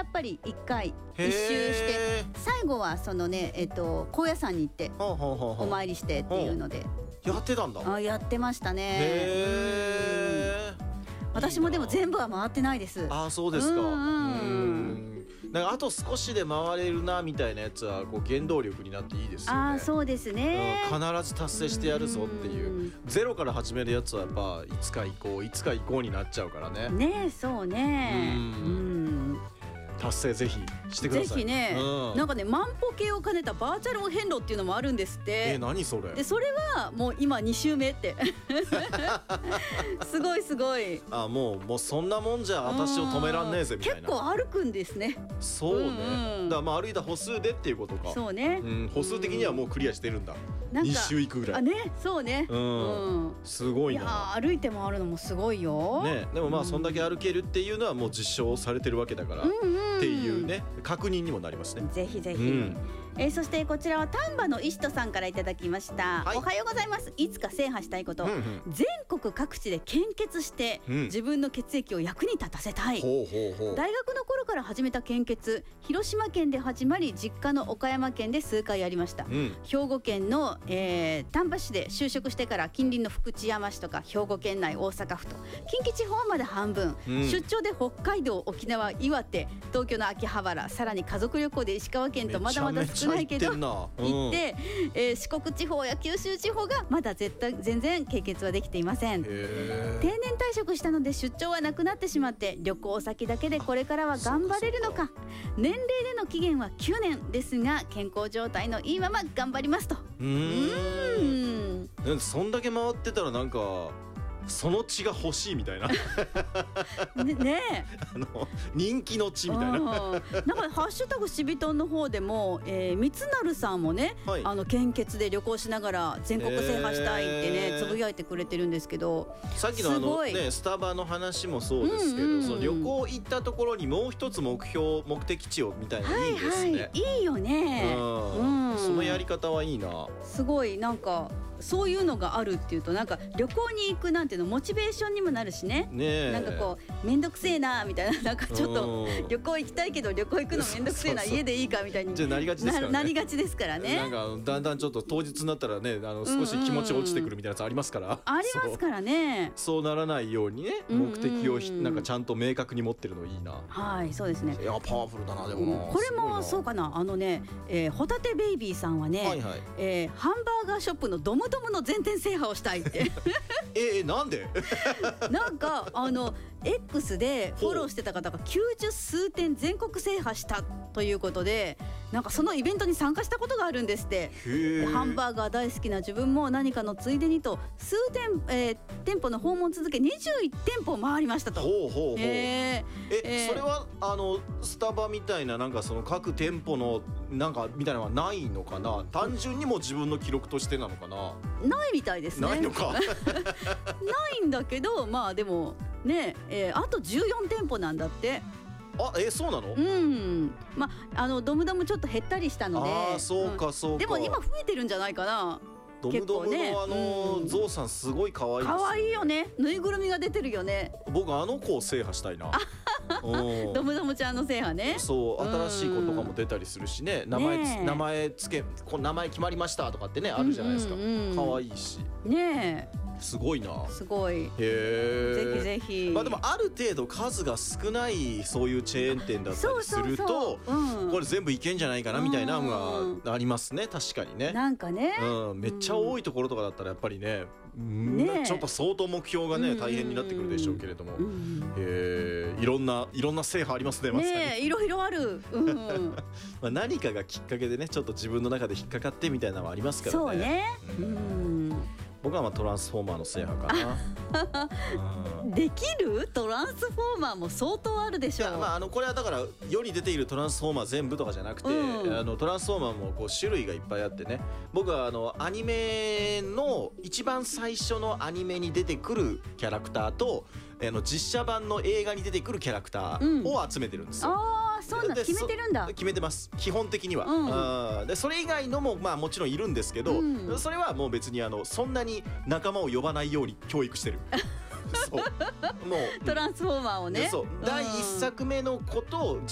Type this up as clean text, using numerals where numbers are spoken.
やっぱり一回一周して最後はそのね高野山に行ってお参りしてっていうのでやってたんだ。 やってましたね。 へー、 私もでも全部は回ってないです。 あ、そうですか。なんかあと少しで回れるなみたいなやつはこう原動力になっていいですよね。 そうですね、 必ず達成してやるぞっていう、ゼロから始めるやつはやっぱいつか行こうになっちゃうからね。 ね、そうね。 達成ぜひしてください。 ぜひね、なんかね万歩計を兼ねたバーチャルお遍路っていうのもあるんですって。 何それ？ でそれはもう今2周目ってすごいすごい。 もうそんなもんじゃ私を止めらんねえぜみたいな。 結構歩くんですね。 そうね、だから歩いた歩数でっていうことか。 そうね、 歩数的にはもうクリアしてるんだ。2周行くぐらい。 そうね、 すごいな。 いや歩いて回るのもすごいよね。でもそんだけ歩けるっていうのはもう実証されてるわけだからっていうね、確認にもなりますね。 ぜひぜひ。そしてこちらは丹波の石戸さんからいただきました。おはようございます。いつか制覇したいこと、全国各地で献血して、自分の血液を役に立たせたい。大学の頃から始めた献血、広島県で始まり実家の岡山県で数回やりました。兵庫県の、丹波市で就職してから近隣の福知山市とか兵庫県内大阪府と近畿地方まで半分、出張で北海道沖縄岩手東京の秋葉原、さらに家族旅行で石川県とまだまだ少ないけど行って、四国地方や九州地方がまだ全然経験はできていません。定年退職したので出張はなくなってしまって、旅行先だけでこれからは頑張れるのか。年齢での期限は9年ですが健康状態のいいまま頑張りますと。 そんだけ回ってたらなんかその血が欲しいみたいなね人気の血みたいな。 なんかハッシュタグしびとんの方でも三成さんもね、献血で旅行しながら全国制覇したいってねつぶやいてくれてるんですけど、 さっきのスタバの話もそうですけど、その旅行行ったところにもう一つ目的地をみたいないいですね。 いいよね。 そのやり方はいいな。 すごいなんかそういうのがあるっていうとなんか旅行に行くなんていうのモチベーションにもなるしね。なんかこうめんどくせえなみたいな、なんかちょっと旅行行きたいけど旅行行くのめんどくせえな家でいいかみたいになりがちですからね。 なりがちですからね。 なんかだんだんちょっと当日になったらね少し気持ち落ちてくるみたいなやつありますから。 ありますからね。 そうならないようにね目的をなんかちゃんと明確に持ってるのいいな。 はいそうですね。 いやパワフルだな。でもなこれもそうかな。ホタテベイビーさんはね、ハンバーガーショップのドムドムの全店制覇をしたいってなんでなんかX でフォローしてた方が90数店全国制覇したということで、なんかそのイベントに参加したことがあるんですって。ハンバーガー大好きな自分も何かのついでにと数店、店舗の訪問続け21店舗回りましたと。それはスタバみたいななんかその各店舗のなんかみたいなのはないのかな。単純にも自分の記録としてなのかな。 ないみたいですね。 ないのかないんだけどでもね、あと14店舗なんだって。 そうなの？ ドムドムちょっぬ減ったりしたので。 そうかそうか。 でも今増えてるんじゃないかな。 ドムドムのゾウさんすごい可愛いですね。 可愛いよね。ぬいぐるみが出てるよね。 僕子を制覇したいな。 ドムドムちゃんの制覇ね。 そう新しい子とかも出たりするしね。名前決まりましたとかってねあるじゃないですか。可愛いしねえ。すごいな。 すごい。 ぜひぜひ。 でもある程度数が少ないそういうチェーン店だったりするとこれ全部いけんじゃないかなみたいなのがありますね。確かにね。 なんかね、 めっちゃ多いところとかだったらやっぱりねちょっと相当目標がね大変になってくるでしょうけれども、いろんな制覇ありますね。まさにいろいろある。 何かがきっかけでねちょっと自分の中で引っかかってみたいなのはありますからね。 そうね。 僕はトランスフォーマーの制覇かな。 できるトランスフォーマーも相当あるでしょう。 これはだから世に出ているトランスフォーマー全部とかじゃなくて、トランスフォーマーも種類がいっぱいあってね。僕はアニメの一番最初のアニメに出てくるキャラクターと実写版の映画に出てくるキャラクターを集めてるんですよ。 そうなん決めてるんだ。 決めてます基本的には。でそれ以外のももちろんいるんですけど、それはもう別にそんなに仲間を呼ばないように教育してる。そうもうトランスフォーマーをね。 第1作目の子と